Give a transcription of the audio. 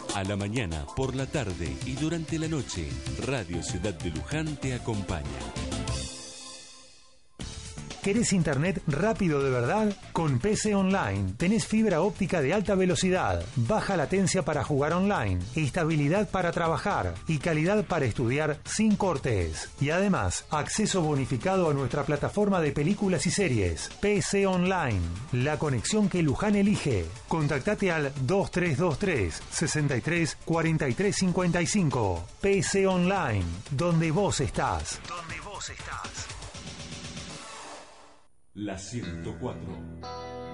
A la mañana, por la tarde y durante la noche, Radio Ciudad de Luján te acompaña. ¿Querés internet rápido de verdad? Con PC Online tenés fibra óptica de alta velocidad, baja latencia para jugar online, estabilidad para trabajar y calidad para estudiar sin cortes. Y además, acceso bonificado a nuestra plataforma de películas y series. PC Online, la conexión que Luján elige. Contactate al 2323 63 43 55. PC Online, donde vos estás. La 104.